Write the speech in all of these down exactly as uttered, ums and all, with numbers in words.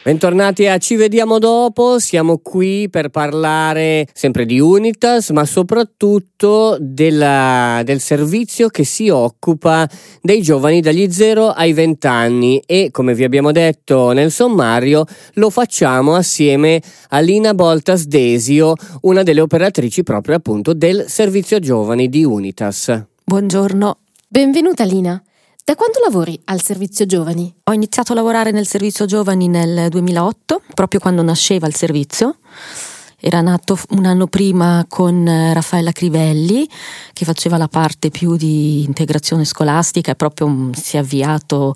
Bentornati a Ci vediamo dopo, siamo qui per parlare sempre di Unitas, ma soprattutto della, del servizio che si occupa dei giovani dagli zero ai venti anni e, come vi abbiamo detto nel sommario, lo facciamo assieme a Lina Boltas Desio, una delle operatrici proprio appunto del servizio giovani di Unitas. Buongiorno. Benvenuta Lina. Da quando lavori al servizio giovani? Ho iniziato a lavorare nel servizio giovani nel duemilaotto, proprio quando nasceva il servizio. Era nato un anno prima con Raffaella Crivelli, che faceva la parte più di integrazione scolastica e proprio si è avviato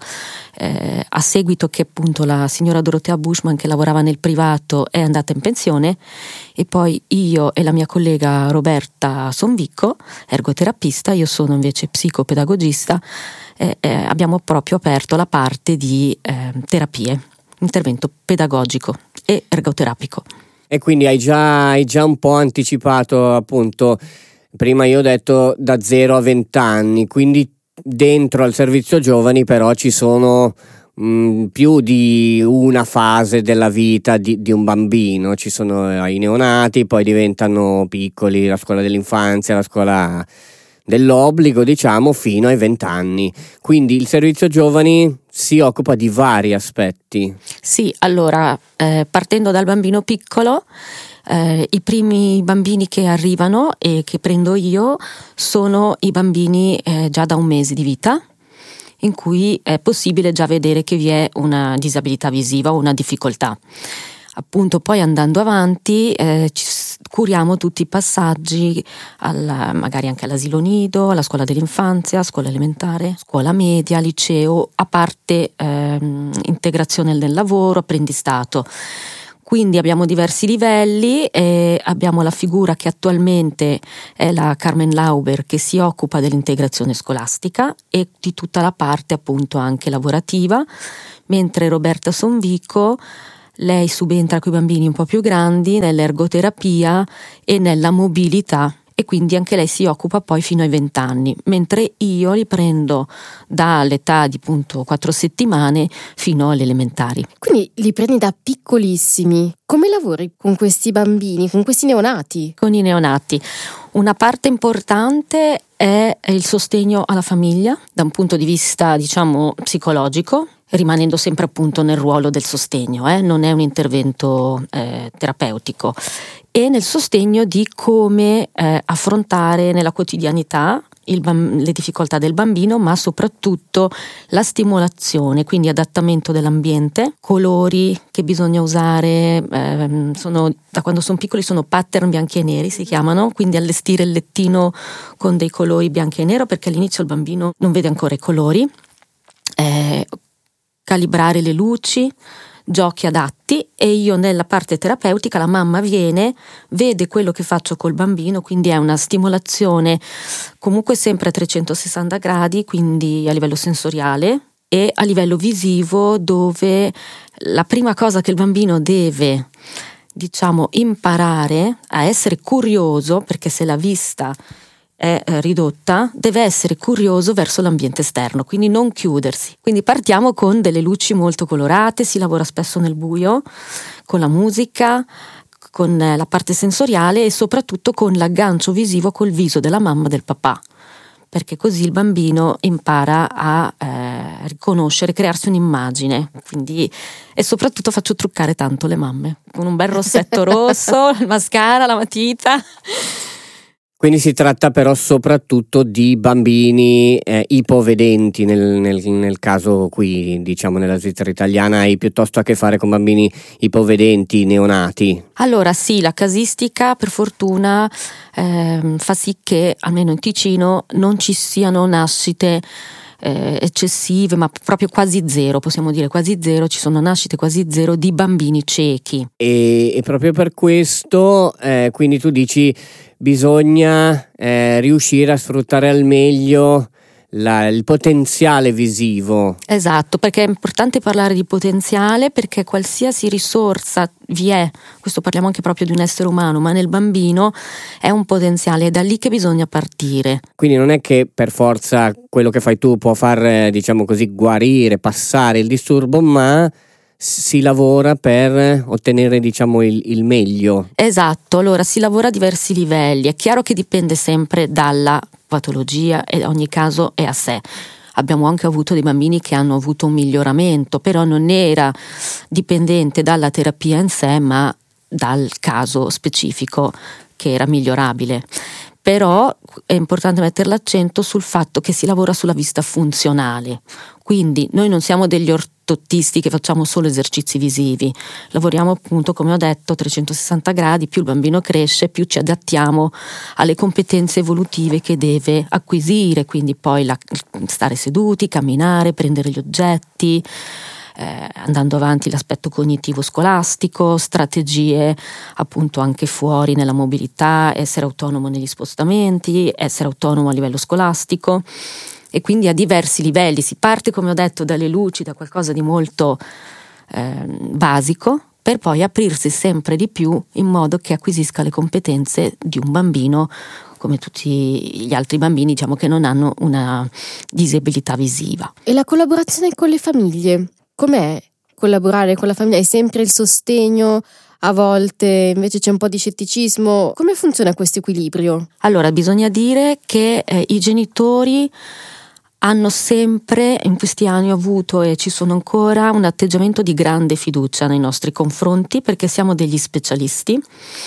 eh, a seguito che appunto la signora Dorotea Bushman, che lavorava nel privato, è andata in pensione, e poi io e la mia collega Roberta Sonvicco, ergoterapista, io sono invece psicopedagogista, eh, eh, abbiamo proprio aperto la parte di eh, terapie, intervento pedagogico e ergoterapico. E quindi hai già, hai già un po' anticipato, appunto, prima io ho detto da zero a venti anni, quindi dentro al servizio giovani però ci sono mh, più di una fase della vita di, di un bambino, ci sono i neonati, poi diventano piccoli, la scuola dell'infanzia, la scuola dell'obbligo, diciamo, fino ai venti anni. Quindi il servizio giovani si occupa di vari aspetti. Sì, allora, eh, partendo dal bambino piccolo, eh, i primi bambini che arrivano e che prendo io sono i bambini eh, già da un mese di vita, in cui è possibile già vedere che vi è una disabilità visiva o una difficoltà. Appunto, poi andando avanti eh, ci curiamo tutti i passaggi, alla, magari anche all'asilo nido, alla scuola dell'infanzia, scuola elementare, scuola media, liceo, a parte ehm, integrazione nel lavoro, apprendistato. Quindi abbiamo diversi livelli e abbiamo la figura che attualmente è la Carmen Lauber, che si occupa dell'integrazione scolastica e di tutta la parte appunto anche lavorativa, mentre Roberta Sonvicco, lei subentra con i bambini un po' più grandi nell'ergoterapia e nella mobilità, e quindi anche lei si occupa poi fino ai venti anni, mentre io li prendo dall'età di appunto quattro settimane fino alle elementari. Quindi li prendi da piccolissimi. Come lavori con questi bambini, con questi neonati? Con i neonati una parte importante è il sostegno alla famiglia da un punto di vista, diciamo, psicologico, rimanendo sempre appunto nel ruolo del sostegno, eh? Non è un intervento eh, terapeutico, e nel sostegno di come eh, affrontare nella quotidianità il bam- le difficoltà del bambino, ma soprattutto la stimolazione, quindi adattamento dell'ambiente, colori che bisogna usare, ehm, sono, da quando sono piccoli sono pattern bianchi e neri si chiamano, quindi allestire il lettino con dei colori bianchi e nero, perché all'inizio il bambino non vede ancora i colori, eh, calibrare le luci, giochi adatti, e io nella parte terapeutica la mamma viene, vede quello che faccio col bambino, quindi è una stimolazione comunque sempre a trecentosessanta gradi, quindi a livello sensoriale e a livello visivo, dove la prima cosa che il bambino deve, diciamo, imparare a essere curioso, perché se la vista è ridotta, deve essere curioso verso l'ambiente esterno, quindi non chiudersi. Quindi partiamo con delle luci molto colorate, si lavora spesso nel buio, con la musica, con la parte sensoriale e soprattutto con l'aggancio visivo col viso della mamma e del papà, perché così il bambino impara a eh, riconoscere, crearsi un'immagine. Quindi, e soprattutto faccio truccare tanto le mamme, con un bel rossetto rosso, il mascara, la matita. Quindi si tratta però soprattutto di bambini eh, ipovedenti, nel, nel, nel caso qui, diciamo nella Svizzera italiana, hai piuttosto a che fare con bambini ipovedenti, neonati? Allora sì, la casistica per fortuna eh, fa sì che almeno in Ticino non ci siano nascite eh, eccessive, ma proprio quasi zero, possiamo dire quasi zero, ci sono nascite quasi zero di bambini ciechi. E, e proprio per questo, eh, quindi tu dici, bisogna eh, riuscire a sfruttare al meglio la, il potenziale visivo. Esatto, perché è importante parlare di potenziale, perché qualsiasi risorsa vi è, questo parliamo anche proprio di un essere umano, ma nel bambino è un potenziale, è da lì che bisogna partire. Quindi non è che per forza quello che fai tu può far, diciamo così, guarire, passare il disturbo, ma si lavora per ottenere, diciamo, il, il meglio. Esatto, allora si lavora a diversi livelli, è chiaro che dipende sempre dalla patologia e ogni caso è a sé. Abbiamo anche avuto dei bambini che hanno avuto un miglioramento, però non era dipendente dalla terapia in sé, ma dal caso specifico che era migliorabile. Però è importante mettere l'accento sul fatto che si lavora sulla vista funzionale, quindi noi non siamo degli ortottisti che facciamo solo esercizi visivi, lavoriamo appunto, come ho detto, a trecentosessanta gradi, più il bambino cresce, più ci adattiamo alle competenze evolutive che deve acquisire, quindi poi la, stare seduti, camminare, prendere gli oggetti, Eh, andando avanti l'aspetto cognitivo scolastico, strategie appunto anche fuori nella mobilità, essere autonomo negli spostamenti, essere autonomo a livello scolastico, e quindi a diversi livelli. Si parte, come ho detto, dalle luci, da qualcosa di molto eh, basico, per poi aprirsi sempre di più in modo che acquisisca le competenze di un bambino come tutti gli altri bambini, diciamo, che non hanno una disabilità visiva. E la collaborazione con le famiglie? Com'è collaborare con la famiglia? È sempre il sostegno? A volte invece c'è un po' di scetticismo. Come funziona questo equilibrio? Allora, bisogna dire che eh, i genitori hanno sempre, in questi anni ho avuto e ci sono ancora, un atteggiamento di grande fiducia nei nostri confronti, perché siamo degli specialisti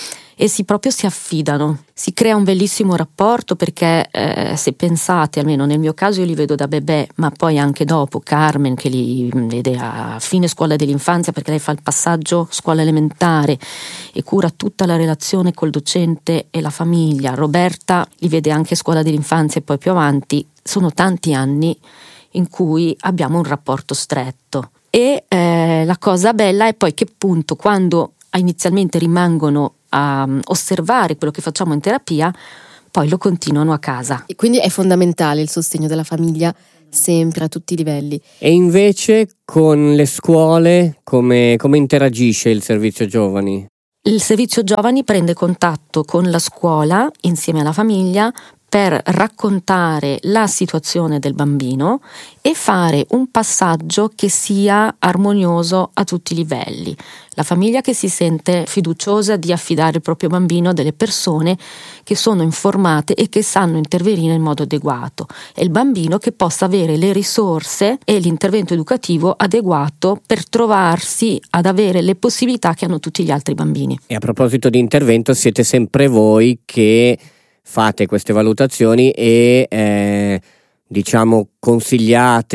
e si proprio si affidano. Si crea un bellissimo rapporto, perché eh, se pensate, almeno nel mio caso io li vedo da bebè, ma poi anche dopo Carmen che li vede a fine scuola dell'infanzia, perché lei fa il passaggio scuola elementare e cura tutta la relazione col docente e la famiglia. Roberta li vede anche scuola dell'infanzia e poi più avanti. Sono tanti anni in cui abbiamo un rapporto stretto e eh, la cosa bella è poi che appunto quando inizialmente rimangono a osservare quello che facciamo in terapia, poi lo continuano a casa. E quindi è fondamentale il sostegno della famiglia sempre a tutti i livelli. E invece con le scuole come, come interagisce il servizio giovani? Il servizio giovani prende contatto con la scuola insieme alla famiglia per raccontare la situazione del bambino e fare un passaggio che sia armonioso a tutti i livelli. La famiglia che si sente fiduciosa di affidare il proprio bambino a delle persone che sono informate e che sanno intervenire in modo adeguato, e il bambino che possa avere le risorse e l'intervento educativo adeguato per trovarsi ad avere le possibilità che hanno tutti gli altri bambini. E a proposito di intervento, siete sempre voi che fate queste valutazioni e eh, diciamo consigliate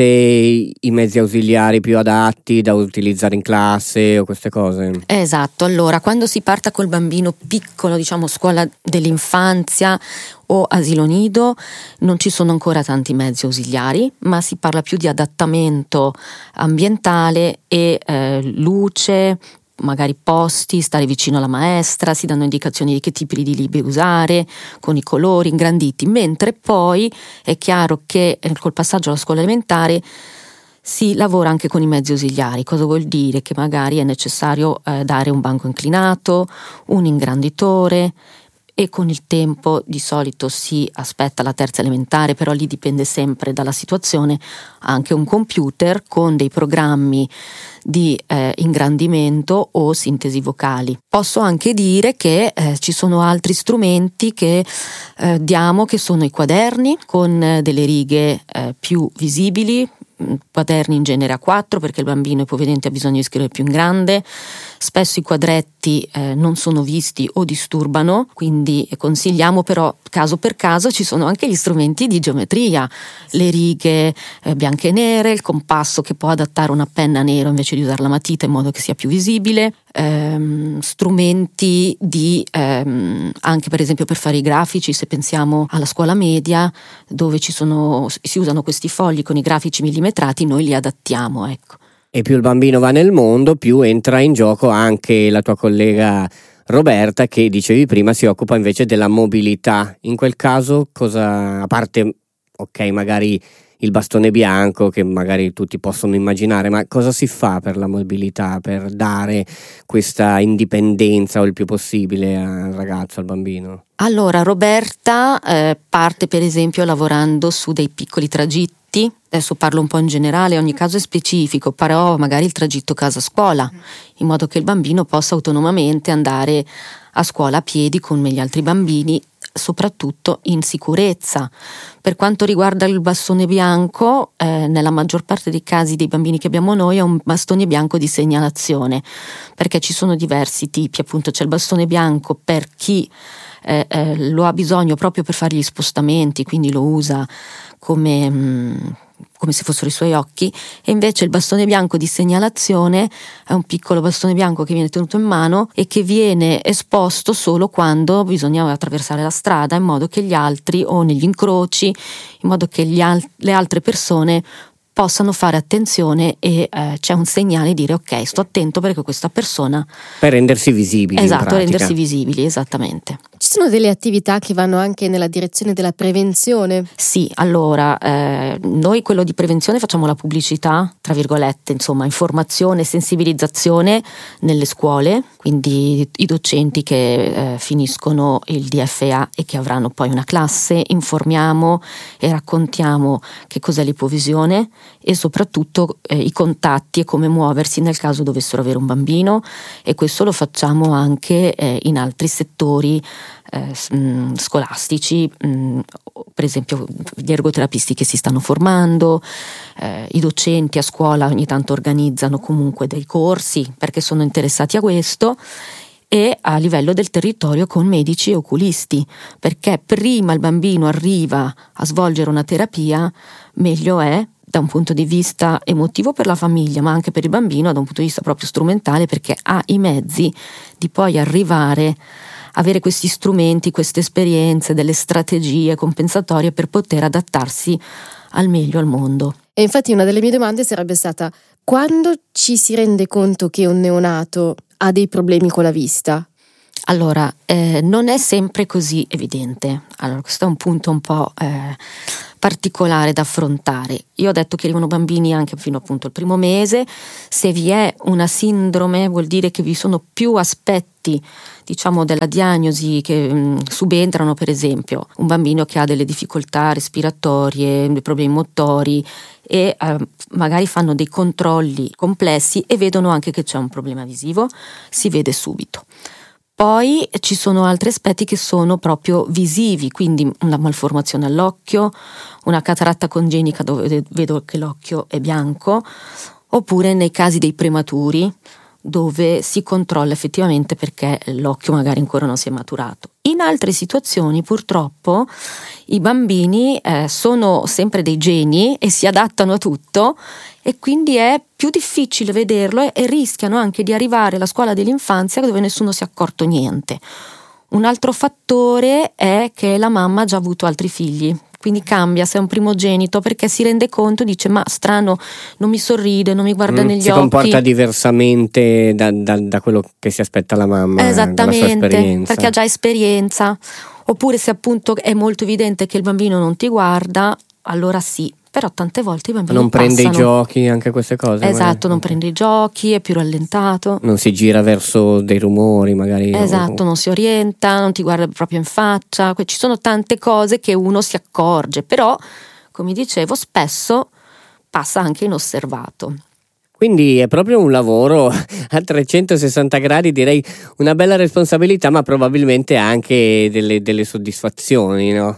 i mezzi ausiliari più adatti da utilizzare in classe o queste cose? Esatto, allora quando si parta col bambino piccolo, diciamo scuola dell'infanzia o asilo nido, non ci sono ancora tanti mezzi ausiliari, ma si parla più di adattamento ambientale e eh, luce, magari posti, stare vicino alla maestra, si danno indicazioni di che tipi di libri usare, con i colori ingranditi, mentre poi è chiaro che col passaggio alla scuola elementare si lavora anche con i mezzi ausiliari. Cosa vuol dire? Che magari è necessario eh, dare un banco inclinato, un ingranditore, e con il tempo di solito si aspetta la terza elementare, però lì dipende sempre dalla situazione, anche un computer con dei programmi di eh, ingrandimento o sintesi vocali. Posso anche dire che eh, ci sono altri strumenti che eh, diamo, che sono i quaderni con eh, delle righe eh, più visibili, quaderni in genere a quattro perché il bambino ipovedente ha bisogno di scrivere più in grande. Spesso i quadretti eh, non sono visti o disturbano, quindi consigliamo, però caso per caso ci sono anche gli strumenti di geometria, le righe eh, bianche e nere, il compasso che può adattare una penna nera invece di usare la matita in modo che sia più visibile, ehm, strumenti di ehm, anche per esempio per fare i grafici, se pensiamo alla scuola media dove ci sono, si usano questi fogli con i grafici millimetrati, noi li adattiamo, ecco. E più il bambino va nel mondo, più entra in gioco anche la tua collega Roberta, che dicevi prima si occupa invece della mobilità. In quel caso cosa, a parte ok magari il bastone bianco che magari tutti possono immaginare, ma cosa si fa per la mobilità, per dare questa indipendenza o il più possibile al ragazzo, al bambino? Allora Roberta eh, parte per esempio lavorando su dei piccoli tragitti adesso parlo un po' in generale, ogni caso è specifico, però magari il tragitto casa-scuola, in modo che il bambino possa autonomamente andare a scuola a piedi come gli altri bambini, soprattutto in sicurezza. Per quanto riguarda il bastone bianco, eh, nella maggior parte dei casi dei bambini che abbiamo noi è un bastone bianco di segnalazione, perché ci sono diversi tipi, appunto c'è il bastone bianco per chi eh, eh, lo ha bisogno proprio per fare gli spostamenti, quindi lo usa come... Mh, come se fossero i suoi occhi, e invece il bastone bianco di segnalazione è un piccolo bastone bianco che viene tenuto in mano e che viene esposto solo quando bisogna attraversare la strada, in modo che gli altri, o negli incroci, in modo che gli al- le altre persone possano fare attenzione e eh, c'è un segnale di dire ok, sto attento perché questa persona... Per rendersi visibili. Esatto, rendersi visibili, esattamente. Ci sono delle attività che vanno anche nella direzione della prevenzione? Sì, allora, eh, noi quello di prevenzione facciamo la pubblicità, tra virgolette, insomma, informazione, sensibilizzazione nelle scuole, quindi i docenti che eh, finiscono il D F A e che avranno poi una classe, informiamo e raccontiamo che cos'è l'ipovisione e soprattutto eh, i contatti e come muoversi nel caso dovessero avere un bambino, e questo lo facciamo anche eh, in altri settori eh, scolastici, mh, per esempio gli ergoterapisti che si stanno formando, eh, i docenti a scuola ogni tanto organizzano comunque dei corsi perché sono interessati a questo, e a livello del territorio con medici e oculisti, perché prima il bambino arriva a svolgere una terapia, meglio è da un punto di vista emotivo per la famiglia, ma anche per il bambino da un punto di vista proprio strumentale, perché ha i mezzi di poi arrivare, avere questi strumenti, queste esperienze, delle strategie compensatorie per poter adattarsi al meglio al mondo. E infatti una delle mie domande sarebbe stata: quando ci si rende conto che un neonato ha dei problemi con la vista? Allora, eh, non è sempre così evidente. Allora, questo è un punto un po' eh, particolare da affrontare. Io ho detto che arrivano bambini anche fino appunto al primo mese. Se vi è una sindrome vuol dire che vi sono più aspetti, diciamo, della diagnosi che mh, subentrano, per esempio un bambino che ha delle difficoltà respiratorie, dei problemi motori, e eh, magari fanno dei controlli complessi e vedono anche che c'è un problema visivo, si vede subito. Poi ci sono altri aspetti che sono proprio visivi, quindi una malformazione all'occhio, una cataratta congenica dove vedo che l'occhio è bianco, oppure nei casi dei prematuri dove si controlla effettivamente perché l'occhio magari ancora non si è maturato. In altre situazioni purtroppo i bambini eh, sono sempre dei geni e si adattano a tutto, e quindi è più difficile vederlo e rischiano anche di arrivare alla scuola dell'infanzia dove nessuno si è accorto niente. Un altro fattore è che la mamma ha già avuto altri figli, quindi cambia se è un primogenito, perché si rende conto, dice ma strano, non mi sorride, non mi guarda mm, negli si occhi. Si comporta diversamente da, da, da quello che si aspetta la mamma. Esattamente, perché ha già esperienza. Oppure se appunto è molto evidente che il bambino non ti guarda, allora sì. Però tante volte i bambini non prende passano. i giochi, anche queste cose. Esatto, magari. non prende i giochi, è più rallentato. Non si gira verso dei rumori magari. Esatto, o... non si orienta, non ti guarda proprio in faccia. Ci sono tante cose che uno si accorge, però, come dicevo, spesso passa anche inosservato. Quindi è proprio un lavoro a trecentosessanta gradi, direi una bella responsabilità, ma probabilmente anche delle, delle soddisfazioni, no?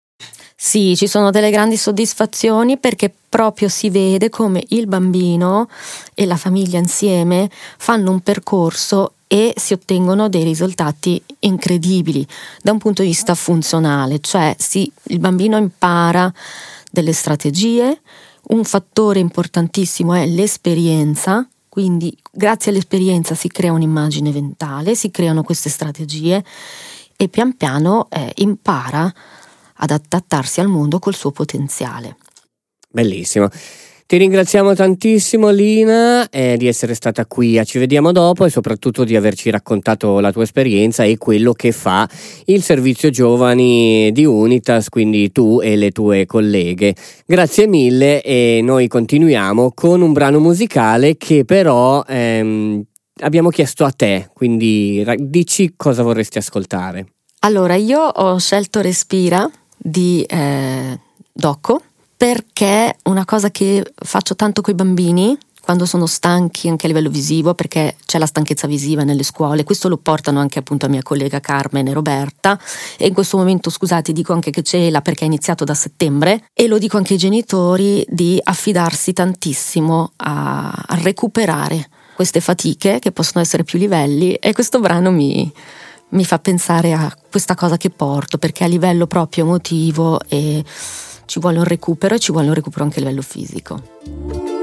Sì, ci sono delle grandi soddisfazioni, perché proprio si vede come il bambino e la famiglia insieme fanno un percorso e si ottengono dei risultati incredibili da un punto di vista funzionale, cioè sì, il bambino impara delle strategie, un fattore importantissimo è l'esperienza, quindi grazie all'esperienza si crea un'immagine mentale, si creano queste strategie e pian piano eh, impara ad adattarsi al mondo col suo potenziale. Bellissimo. Ti ringraziamo tantissimo Lina eh, di essere stata qui a Ci Vediamo Dopo, e soprattutto di averci raccontato la tua esperienza e quello che fa il servizio giovani di Unitas, quindi tu e le tue colleghe. Grazie mille, e noi continuiamo con un brano musicale che però ehm, abbiamo chiesto a te, quindi dici cosa vorresti ascoltare. Allora, io ho scelto Respira di eh, Doco, perché una cosa che faccio tanto coi bambini quando sono stanchi anche a livello visivo, perché c'è la stanchezza visiva nelle scuole, questo lo portano anche appunto a mia collega Carmen e Roberta, e in questo momento, scusate, dico anche che c'è la, perché è iniziato da settembre, e lo dico anche ai genitori, di affidarsi tantissimo a, a recuperare queste fatiche che possono essere più livelli, e questo brano mi, mi fa pensare a questa cosa che porto, perché a livello proprio emotivo e ci vuole un recupero, e ci vuole un recupero anche a livello fisico.